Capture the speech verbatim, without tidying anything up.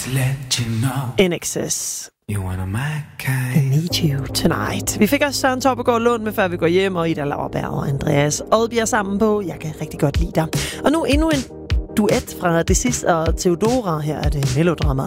to let you know. In Excess. You wanna my kind. I need you tonight. Vi fik også Søren Torpegaard Lund med Før vi går hjem, og Ida Lauerberg og Andreas Odbjerg sammen på Jeg kan rigtig godt lide dig. Og nu endnu en duet fra Det sidste og Theodora. Her er det melodrama.